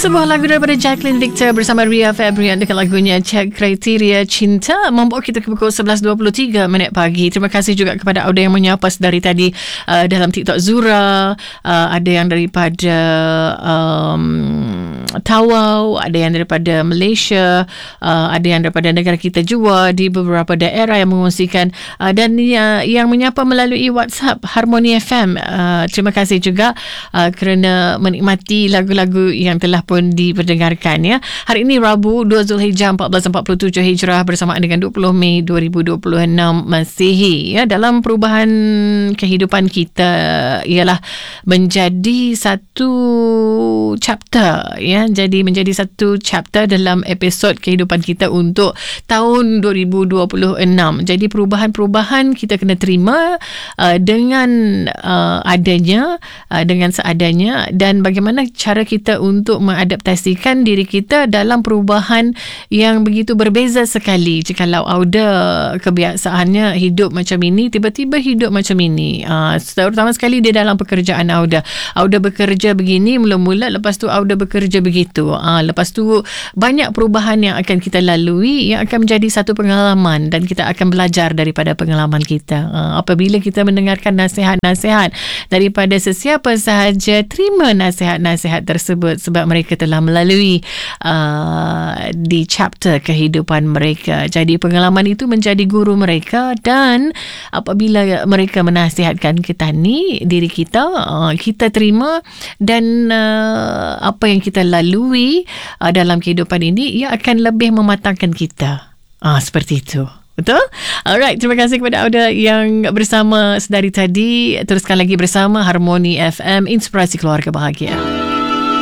Sebuah lagu daripada Jacqueline Victor bersama Ria Fabrian dengan lagunya Cek Kriteria Cinta membawa kita ke pukul 11.23 pagi. Terima kasih juga kepada Auda yang menyapa dari tadi dalam TikTok Zura, ada yang daripada Tawau, ada yang daripada Malaysia, ada yang daripada negara kita juga di beberapa daerah yang mengongsikan, dan yang menyapa melalui WhatsApp Harmony FM. Terima kasih juga kerana menikmati lagu-lagu yang telah pun diperdengarkan ya. Hari ini Rabu 2 Zulhijjah 1447 Hijrah bersamaan dengan 20 Mei 2026 Masihi ya. Dalam perubahan kehidupan kita ialah menjadi satu chapter ya. Jadi menjadi satu chapter dalam episod kehidupan kita untuk tahun 2026. Jadi perubahan-perubahan kita kena terima dengan adanya, dengan seadanya, dan bagaimana cara kita untuk mengadaptasikan diri kita dalam perubahan yang begitu berbeza sekali. Jikalau Auda kebiasaannya hidup macam ini, tiba-tiba hidup macam ini. Terutama sekali dia dalam pekerjaan Auda. Auda bekerja begini mula-mula, lepas tu Auda bekerja begitu. Lepas tu banyak perubahan yang akan kita lalui yang akan menjadi satu pengalaman, dan kita akan belajar daripada pengalaman kita. Apabila kita mendengarkan nasihat-nasihat daripada sesiapa sahaja, terima nasihat-nasihat tersebut sebab mereka telah melalui di chapter kehidupan mereka. Jadi pengalaman itu menjadi guru mereka, dan apabila mereka menasihatkan kita ni, diri kita, kita terima, dan apa yang kita lalui dalam kehidupan ini ia akan lebih mematangkan kita. Seperti itu. Betul? Alright, terima kasih kepada Auda yang bersama sedari tadi. Teruskan lagi bersama Harmony FM, inspirasi keluarga bahagia.